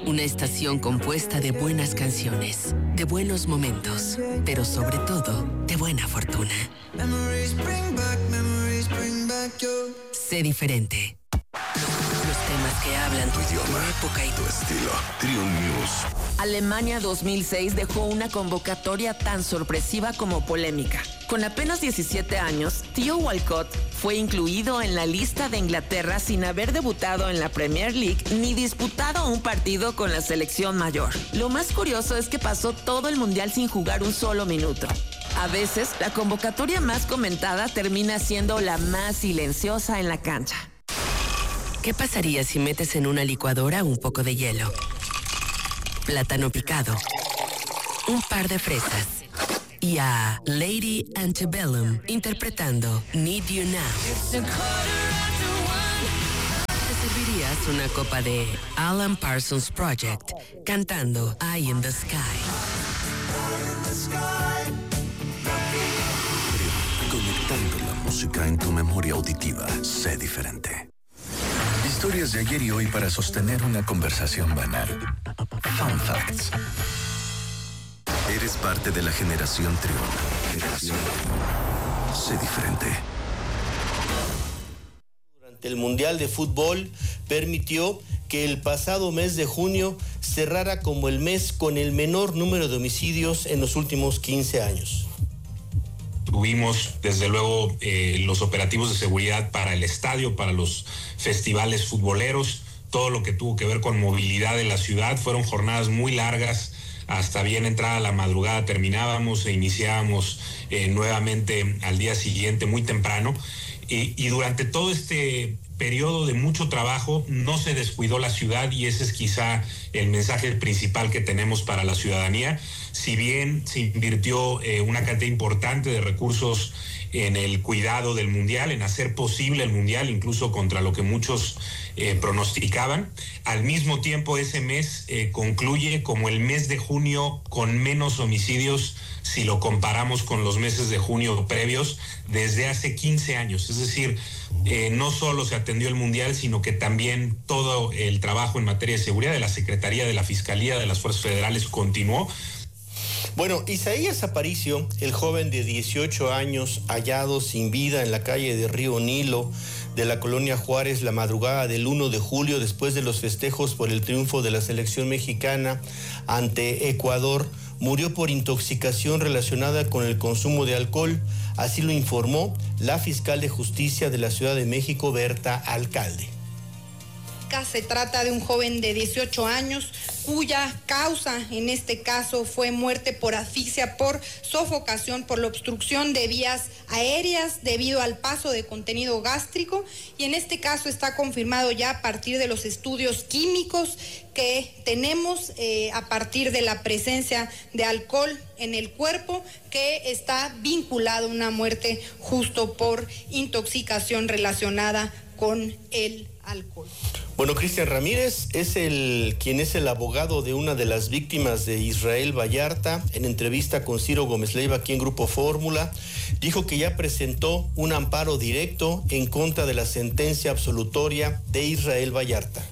Una estación compuesta de buenas canciones, de buenos momentos, pero sobre todo, de buena fortuna. Sé diferente. Los temas que hablan tu idioma, tu época y tu estilo. Trio News. Alemania 2006 dejó una convocatoria tan sorpresiva como polémica. Con apenas 17 años, Theo Walcott fue incluido en la lista de Inglaterra sin haber debutado en la Premier League ni disputado un partido con la selección mayor. Lo más curioso es que pasó todo el mundial sin jugar un solo minuto. A veces, la convocatoria más comentada termina siendo la más silenciosa en la cancha. ¿Qué pasaría si metes en una licuadora un poco de hielo, plátano picado, un par de fresas y a Lady Antebellum interpretando Need You Now? Te servirías una copa de Alan Parsons Project cantando Eye in the Sky. Conectando la música en tu memoria auditiva. Sé diferente. Historias de ayer y hoy para sostener una conversación banal. Fun Facts. Eres parte de la generación Trión. Sé diferente. Durante el Mundial de Fútbol permitió que el pasado mes de junio cerrara como el mes con el menor número de homicidios en los últimos 15 años. Tuvimos, desde luego, los operativos de seguridad para el estadio, para los festivales futboleros, todo lo que tuvo que ver con movilidad de la ciudad. Fueron jornadas muy largas, hasta bien entrada la madrugada terminábamos e iniciábamos nuevamente al día siguiente muy temprano. Y durante todo este periodo de mucho trabajo no se descuidó la ciudad, y ese es quizá el mensaje principal que tenemos para la ciudadanía. Si bien se invirtió una cantidad importante de recursos en el cuidado del Mundial, en hacer posible el Mundial, incluso contra lo que muchos pronosticaban, al mismo tiempo ese mes concluye como el mes de junio con menos homicidios si lo comparamos con los meses de junio previos desde hace 15 años. Es decir, no solo se atendió el Mundial, sino que también todo el trabajo en materia de seguridad de la Secretaría, de la Fiscalía, de las Fuerzas Federales continuó. Bueno, Isaías Aparicio, el joven de 18 años hallado sin vida en la calle de Río Nilo de la colonia Juárez la madrugada del 1 de julio después de los festejos por el triunfo de la selección mexicana ante Ecuador, murió por intoxicación relacionada con el consumo de alcohol. Así lo informó la fiscal de justicia de la Ciudad de México, Berta Alcalde. Se trata de un joven de 18 años cuya causa en este caso fue muerte por asfixia, por sofocación, por la obstrucción de vías aéreas debido al paso de contenido gástrico, y en este caso está confirmado ya a partir de los estudios químicos que tenemos a partir de la presencia de alcohol en el cuerpo, que está vinculado a una muerte justo por intoxicación relacionada con el alcohol. Bueno, Cristian Ramírez es quien es el abogado de una de las víctimas de Israel Vallarta. En entrevista con Ciro Gómez Leiva aquí en Grupo Fórmula, dijo que ya presentó un amparo directo en contra de la sentencia absolutoria de Israel Vallarta.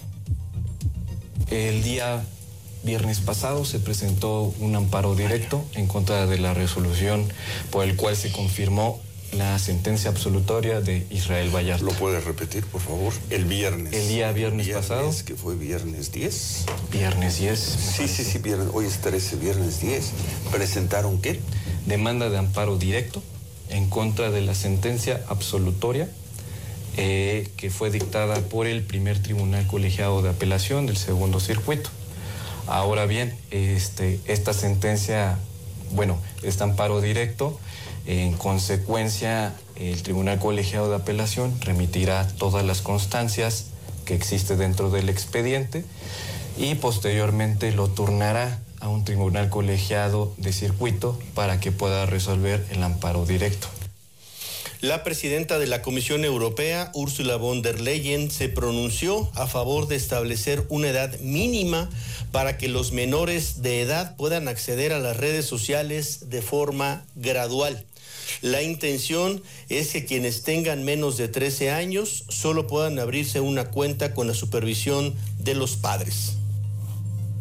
El día viernes pasado se presentó un amparo directo en contra de la resolución por el cual se confirmó la sentencia absolutoria de Israel Vallarta. ¿Lo puedes repetir, por favor? El viernes. El día viernes pasado. Que fue viernes 10. Viernes 10. Sí, viernes. Hoy es 13, viernes 10. ¿Presentaron qué? Demanda de amparo directo en contra de la sentencia absolutoria que fue dictada por el primer tribunal colegiado de apelación del segundo circuito. Ahora bien, esta sentencia, este amparo directo, en consecuencia, el Tribunal Colegiado de Apelación remitirá todas las constancias que existen dentro del expediente y posteriormente lo turnará a un Tribunal Colegiado de Circuito para que pueda resolver el amparo directo. La presidenta de la Comisión Europea, Ursula von der Leyen, se pronunció a favor de establecer una edad mínima para que los menores de edad puedan acceder a las redes sociales de forma gradual. La intención es que quienes tengan menos de 13 años solo puedan abrirse una cuenta con la supervisión de los padres.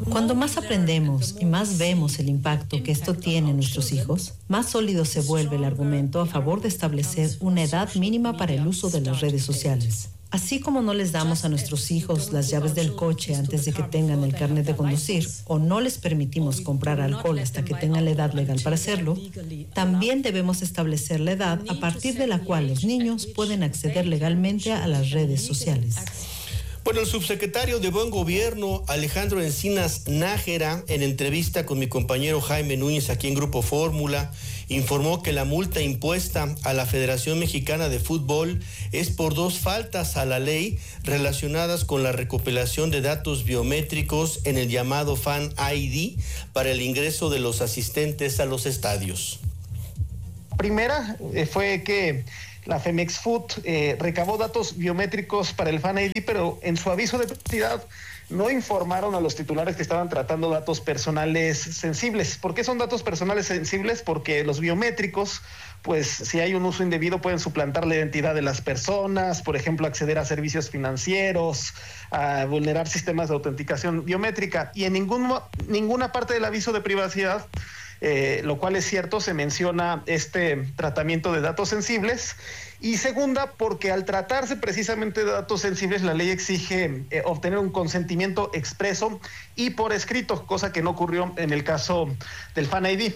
Cuando más aprendemos y más vemos el impacto que esto tiene en nuestros hijos, más sólido se vuelve el argumento a favor de establecer una edad mínima para el uso de las redes sociales. Así como no les damos a nuestros hijos las llaves del coche antes de que tengan el carnet de conducir, o no les permitimos comprar alcohol hasta que tengan la edad legal para hacerlo, también debemos establecer la edad a partir de la cual los niños pueden acceder legalmente a las redes sociales. Bueno, el subsecretario de Buen Gobierno, Alejandro Encinas Nájera, en entrevista con mi compañero Jaime Núñez aquí en Grupo Fórmula, informó que la multa impuesta a la Federación Mexicana de Fútbol es por 2 faltas a la ley relacionadas con la recopilación de datos biométricos en el llamado Fan ID para el ingreso de los asistentes a los estadios. Primera fue que la Femex Food recabó datos biométricos para el Fan ID, pero en su aviso de privacidad no informaron a los titulares que estaban tratando datos personales sensibles. ¿Por qué son datos personales sensibles? Porque los biométricos, pues si hay un uso indebido pueden suplantar la identidad de las personas, por ejemplo, acceder a servicios financieros, a vulnerar sistemas de autenticación biométrica, y en ninguna parte del aviso de privacidad, lo cual es cierto, se menciona este tratamiento de datos sensibles. Y segunda, porque al tratarse precisamente de datos sensibles, la ley exige obtener un consentimiento expreso y por escrito, cosa que no ocurrió en el caso del Fan ID.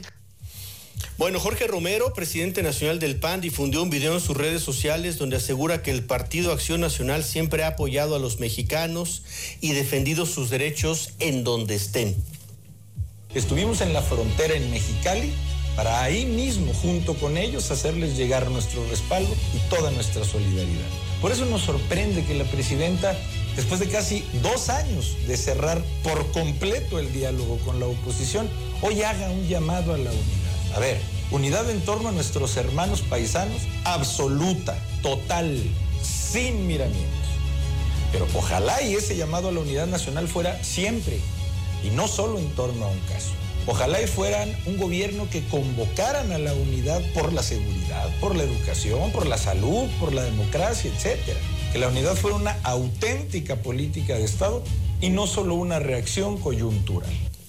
Bueno, Jorge Romero, presidente nacional del PAN, difundió un video en sus redes sociales donde asegura que el Partido Acción Nacional siempre ha apoyado a los mexicanos y defendido sus derechos en donde estén. Estuvimos en la frontera en Mexicali para ahí mismo, junto con ellos, hacerles llegar nuestro respaldo y toda nuestra solidaridad. Por eso nos sorprende que la presidenta, después de casi 2 años de cerrar por completo el diálogo con la oposición, hoy haga un llamado a la unidad. A ver, unidad en torno a nuestros hermanos paisanos, absoluta, total, sin miramientos. Pero ojalá y ese llamado a la unidad nacional fuera siempre, y no solo en torno a un caso. Ojalá y fueran un gobierno que convocaran a la unidad por la seguridad, por la educación, por la salud, por la democracia, etcétera. Que la unidad fuera una auténtica política de Estado y no solo una reacción coyuntural.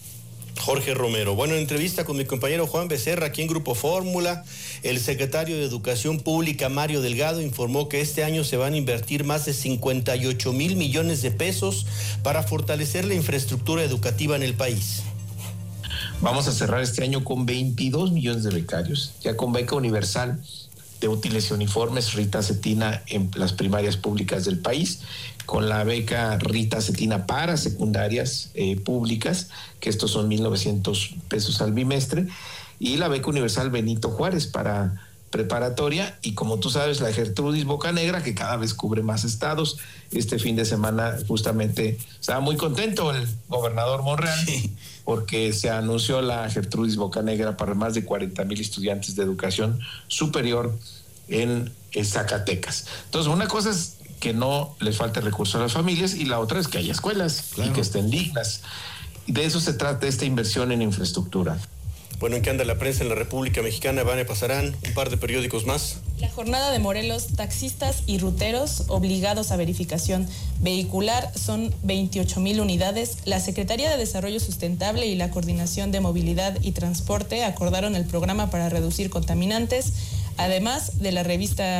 Jorge Romero. Bueno, en entrevista con mi compañero Juan Becerra aquí en Grupo Fórmula, el secretario de Educación Pública, Mario Delgado, informó que este año se van a invertir más de 58,000 millones de pesos para fortalecer la infraestructura educativa en el país. Vamos a cerrar este año con 22 millones de becarios, ya con beca universal de útiles y uniformes Rita Cetina en las primarias públicas del país, con la beca Rita Cetina para secundarias públicas, que estos son 1,900 pesos al bimestre, y la beca universal Benito Juárez para preparatoria, y como tú sabes, la Gertrudis Bocanegra, que cada vez cubre más estados. Este fin de semana justamente estaba muy contento el gobernador Monreal, porque se anunció la Gertrudis Bocanegra para más de 40,000 estudiantes de educación superior en Zacatecas. Entonces, una cosa es que no les falte recursos a las familias y la otra es que haya escuelas, claro, y que estén dignas. Y de eso se trata esta inversión en infraestructura. Bueno, ¿en qué anda la prensa en la República Mexicana? Vane, pasarán un par de periódicos más. La jornada de Morelos, taxistas y ruteros obligados a verificación vehicular son 28,000 unidades. La Secretaría de Desarrollo Sustentable y la Coordinación de Movilidad y Transporte acordaron el programa para reducir contaminantes. Además de la revista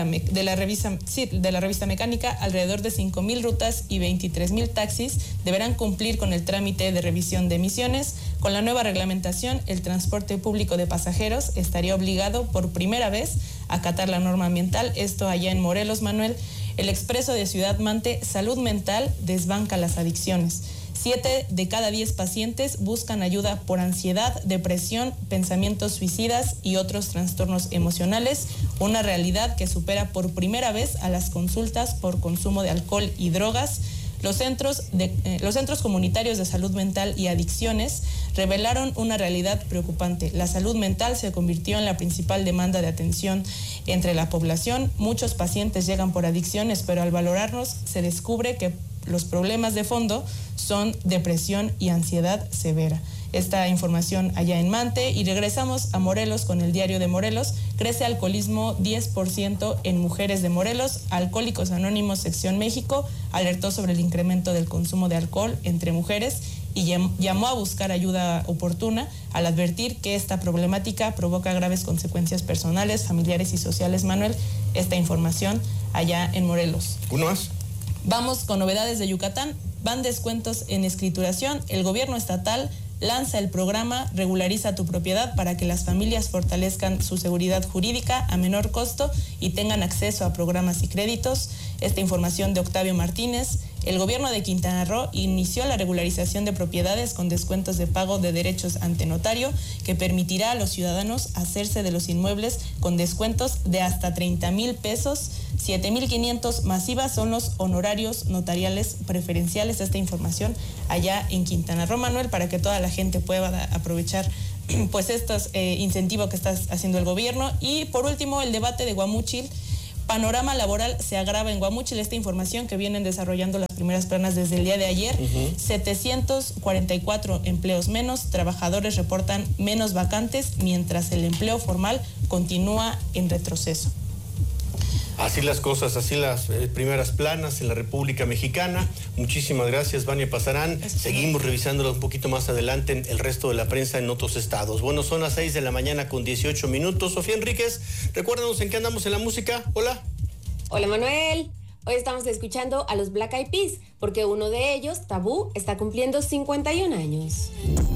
mecánica, alrededor de 5,000 rutas y 23,000 taxis deberán cumplir con el trámite de revisión de emisiones. Con la nueva reglamentación, el transporte público de pasajeros estaría obligado por primera vez a acatar la norma ambiental. Esto allá en Morelos, Manuel. El expreso de Ciudad Mante, salud mental desbanca las adicciones. 7 de cada 10 pacientes buscan ayuda por ansiedad, depresión, pensamientos suicidas y otros trastornos emocionales, una realidad que supera por primera vez a las consultas por consumo de alcohol y drogas. Los centros comunitarios de salud mental y adicciones revelaron una realidad preocupante. La salud mental se convirtió en la principal demanda de atención entre la población. Muchos pacientes llegan por adicciones, pero al valorarnos se descubre que los problemas de fondo son depresión y ansiedad severa. Esta información allá en Mante. Y regresamos a Morelos con el Diario de Morelos. Crece alcoholismo 10% en mujeres de Morelos. Alcohólicos Anónimos Sección México alertó sobre el incremento del consumo de alcohol entre mujeres y llamó a buscar ayuda oportuna al advertir que esta problemática provoca graves consecuencias personales, familiares y sociales. Manuel, esta información allá en Morelos. ¿Uno más? Vamos con novedades de Yucatán. Van descuentos en escrituración. El gobierno estatal lanza el programa Regulariza tu propiedad para que las familias fortalezcan su seguridad jurídica a menor costo y tengan acceso a programas y créditos. Esta información de Octavio Martínez. El gobierno de Quintana Roo inició la regularización de propiedades con descuentos de pago de derechos ante notario que permitirá a los ciudadanos hacerse de los inmuebles con descuentos de hasta 30,000 pesos. 7,500 masivas son los honorarios notariales preferenciales. Esta información allá en Quintana Roo, Manuel, para que toda la gente pueda aprovechar pues estos incentivos que está haciendo el gobierno. Y por último, el debate de Guamúchil. Panorama laboral se agrava en Guamúchil. Esta información que vienen desarrollando las primeras planas desde el día de ayer. 744 empleos menos, trabajadores reportan menos vacantes, mientras el empleo formal continúa en retroceso. Así las cosas, así las primeras planas en la República Mexicana. Muchísimas gracias, Vania Pasarán. Seguimos revisándolo un poquito más adelante en el resto de la prensa en otros estados. Bueno, son las 6 de la mañana con 18 minutos. Sofía Enríquez, recuérdanos en qué andamos en la música. Hola. Hola, Manuel. Hoy estamos escuchando a los Black Eyed Peas, porque uno de ellos, Tabú, está cumpliendo 51 años.